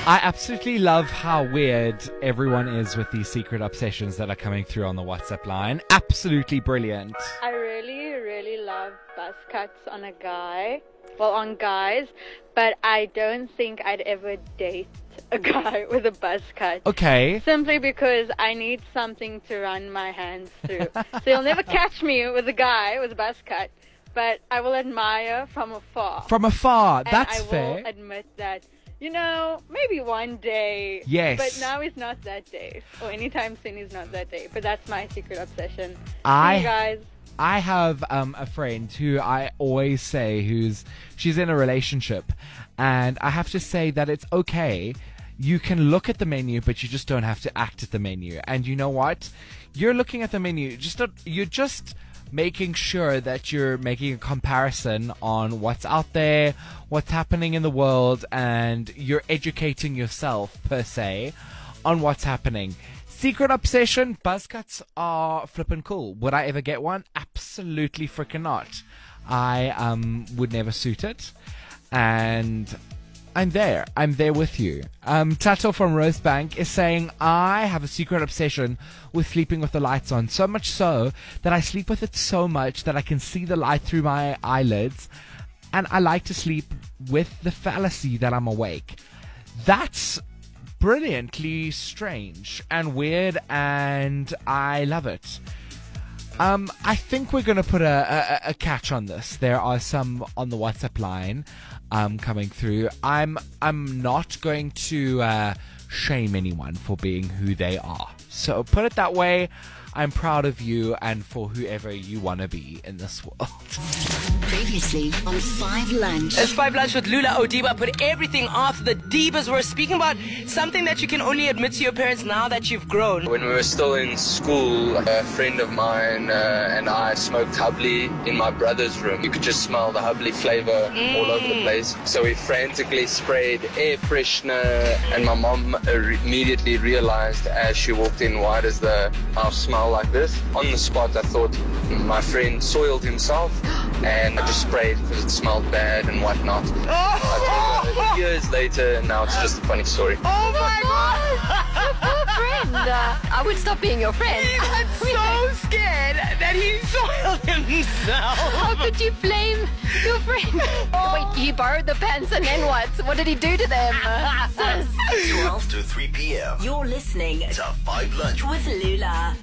I absolutely love how weird everyone is with these secret obsessions that are coming through on the WhatsApp line. Absolutely brilliant. I really, really love buzz cuts on a guy. Well, on guys, but I don't think I'd ever date a guy with a buzz cut. Okay. Simply because I need something to run my hands through. So you'll never catch me with a guy with a buzz cut, but I will admire from afar. From afar, And that's I fair. will admit that, maybe one day. Yes. But now is not that day. Or anytime soon is not that day. But that's my secret obsession. I- See you guys. I have a friend who I always say she's in a relationship, and I have to say that it's okay. You can look at the menu, but you just don't have to act at the menu. And you know what? You're looking at the menu. You're just making sure that you're making a comparison on what's out there, what's happening in the world, and you're educating yourself, per se, on what's happening. Secret obsession, buzz cuts are flippin' cool. Would I ever get one? Absolutely freaking not. I would never suit it. And I'm there with you. Tato from Rosebank is saying, I have a secret obsession with sleeping with the lights on. So much so that I sleep with it so much that I can see the light through my eyelids. And I like to sleep with the fallacy that I'm awake. That's brilliantly strange and weird, and I love it. I think we're going to put a catch on this. There are some on the WhatsApp line coming through. I'm not going to shame anyone for being who they are. So put it that way. I'm proud of you and for whoever you want to be in this world. Previously on 5 Lunch. It's 5 Lunch with Lula Odiba. Put everything off the divas. We're speaking about something that you can only admit to your parents now that you've grown. When we were still in school, a friend of mine and I smoked Hubley in my brother's room. You could just smell the Hubley flavor all over the place. So we frantically sprayed air freshener, and my mom immediately realized as she walked in, why does the house smell like this? On the spot, I thought my friend soiled himself, and I just sprayed because it smelled bad and whatnot. I told her years later, and now it's just a funny story. Oh my God! Friend, I would stop being your friend. He got so scared that he soiled himself. How could you blame your friend? Wait, he borrowed the pants and then what? What did he do to them? 12 to 3 p.m. You're listening to 5 Lunch with Lula.